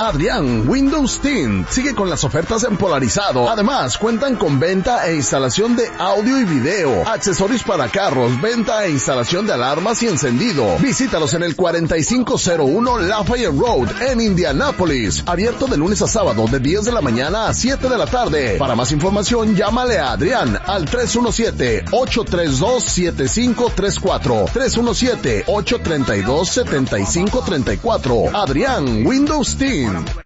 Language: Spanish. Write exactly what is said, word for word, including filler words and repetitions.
Adrián Windows Tint sigue con las ofertas en polarizado. Además, cuentan con venta e instalación de audio y video, accesorios para carros, venta e instalación de alarmas y encendido. Visítalos en el cuarenta y cinco cero uno Lafayette Road en Indianápolis. Abierto de lunes a sábado de diez de la mañana a siete de la tarde. Para más información, llámale a Adrián al tres uno siete, ocho tres dos, siete cinco tres cuatro. tres uno siete, ocho tres dos, siete cinco tres cuatro. Adrián Windows Team.